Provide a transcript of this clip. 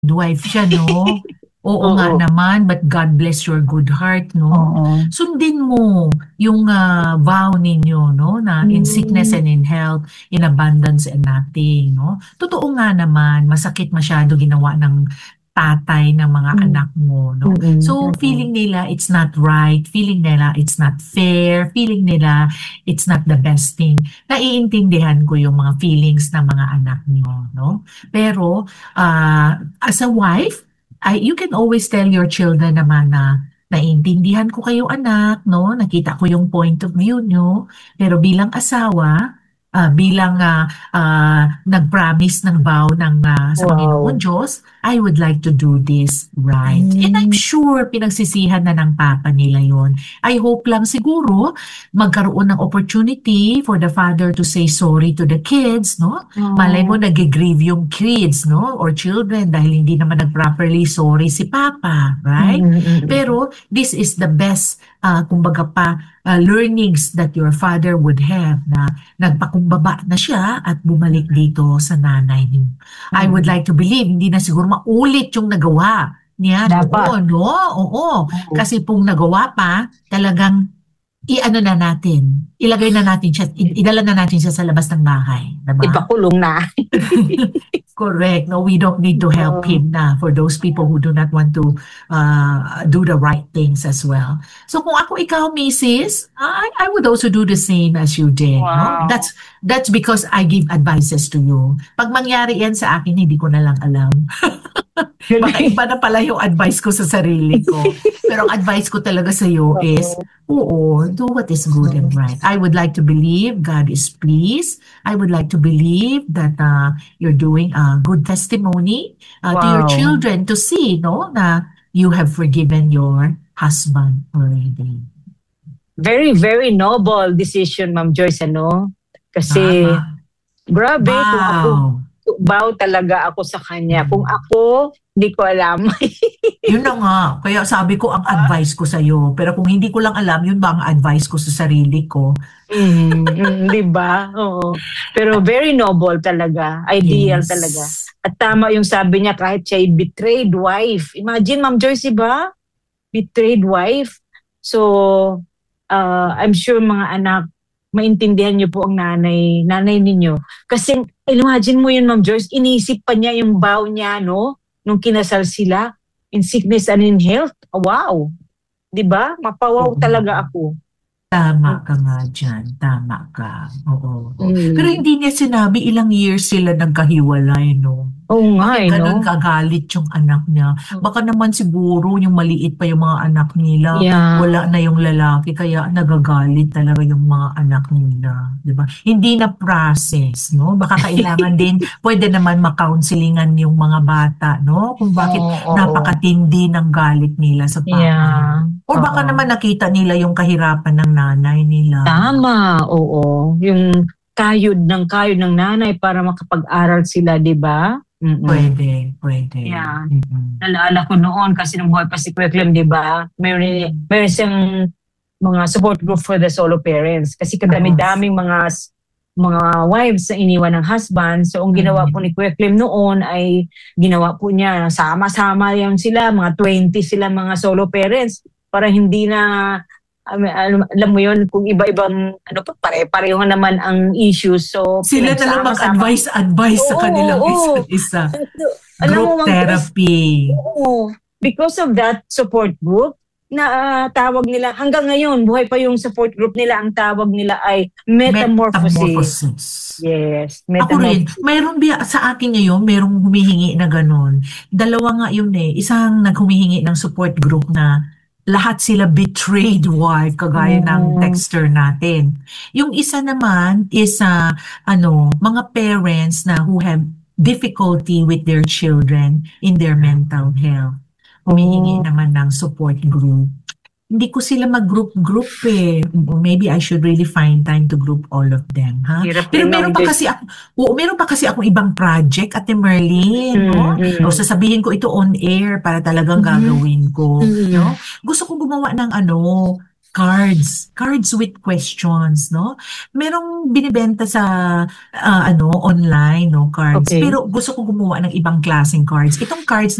Midwife siya, no? Oo nga Oo. naman, but God bless your good heart, no? Oo. Sundin mo yung vow ninyo, no? Na in sickness Mm. and in health, in abundance and nothing, no? Totoo nga naman, masakit masyado ginawa ng tatay ng mga Mm. anak mo, no? Mm. So, Oo. feeling nila it's not right, feeling nila it's not fair, feeling nila it's not the best thing. Naiintindihan ko yung mga feelings ng mga anak niyo, no? Pero, as a wife, you can always tell your children naman na naiintindihan ko kayo anak, no? Nakita ko yung point of view nyo. Pero bilang asawa, bilang nag-promise ng vow sa Panginoon Wow. Diyos, I would like to do this right. And I'm Mm. sure pinagsisihan na ng papa nila yon. I hope lang siguro magkaroon ng opportunity for the father to say sorry to the kids, no? Malay mo Oo. nag-grieve yung kids, no? Or children dahil hindi naman nag-properly sorry si Papa, Mm. right? Mm. Pero this is the best, kumbaga pa, learnings that your father would have na nagpakumbaba na siya at bumalik Mm. dito sa nanay niyo. I would Mm. like to believe hindi na siguro maulit yung nagawa niya Dapat. noon, no? Oo. Oo. Kasi kung nagawa pa, talagang i-ano na natin, ilagay na natin siya, idala na natin siya sa labas ng bahay, diba? Ipakulong na. Correct. No, we don't need to help Oo. him na for those people who do not want to do the right things as well. So kung ako ikaw, Mrs., I would also do the same as you did. No, Wow. that's because I give advices to you. Pag mangyari yan sa akin, hindi ko na lang alam. Baka Galing. iba na pala yung advice ko sa sarili ko. Pero ang advice ko talaga sa iyo is, Oo. oo, do what is good and right. I would like to believe God is pleased. I would like to believe that you're doing a good testimony to your Wow. children to see, no, na you have forgiven your husband already. Very, very noble decision, Ma'am Joyce, ano? Kasi, Tama. grabe, kung ako, Wow. bow talaga ako sa kanya. Kung Mm. ako, hindi ko alam. Yun na nga. Kaya sabi ko ang advice ko sa'yo. Pero kung hindi ko lang alam, yun ba ang advice ko sa sarili ko? Di ba? Oo. Pero very noble talaga. Ideal talaga. Yes. At tama yung sabi niya, kahit siya'y betrayed wife. Imagine, Ma'am Joyce, ba? Betrayed wife. So, I'm sure mga anak, maintindihan niyo po ang nanay ninyo. Kasi, imagine mo yun, Ma'am Joyce, inisip pa niya yung vow niya, no? Nung kinasal sila, in sickness and in health. Wow! Di ba? Mapawaw Oo. talaga ako. Tama ka nga dyan. Tama ka. Oo. Oo. Pero Mm. hindi niya sinabi ilang years sila nagkahiwalay, no? Oo nga Bakit eh, ganun no? kagalit yung anak niya? Baka naman siguro yung maliit pa yung mga anak nila, Yeah. wala na yung lalaki, kaya nagagalit talaga yung mga anak nila. Di ba? Hindi na process, no? Baka kailangan din, pwede naman makounselingan yung mga bata, no? Kung bakit Oo, oo. napakatindi ng galit nila sa papa nila. Yeah. Or baka Oo. naman nakita nila yung kahirapan ng nanay nila. Tama, oo. Yung kayod ng nanay para makapag-aral sila, di ba? Pwede, pwede. Yeah. Mm-mm. Naalala ko noon kasi nung buhay pa si Kuya Clem, di ba? Meron siyang mga support group for the solo parents. Kasi kadami-daming mga wives na iniwan ng husband. So, ang ginawa po ni Kuya Clem noon ay ginawa po niya, sama-sama yan sila, mga 20 sila mga solo parents para hindi na, alam mo yun, kung iba-ibang, pare-pareho naman ang issues. So, Sila na lang pinagsama-sama. mag-advise sa kanilang isa't isa. Alam mo, Group Ma'am Joyce, therapy. oo. Because of that support group, na tawag nila, hanggang ngayon, buhay pa yung support group nila, ang tawag nila ay metamorphosis. Metamorphosis. Yes, Ako rin, metamorphosis. mayroon sa akin ngayon, mayroong humihingi na ganun. Dalawa nga yun eh. Isang naghumihingi ng support group na lahat sila betrayed wife, kagaya ng texter natin. Yung isa naman is mga parents na who have difficulty with their children in their mental health. Humihingi naman ng support group. Hindi ko sila mag-group eh. Maybe I should really find time to group all of them, ha? Hirap Pero yun, Ma'am Joyce. meron pa kasi akong ibang project, Ate Merlin, no? O sasabihin ko ito on air para talagang gagawin ko, no? Gusto kong gumawa ng Cards with questions, no? Merong binibenta sa online, no, cards. Okay. Pero gusto ko gumawa ng ibang klaseng cards. Itong cards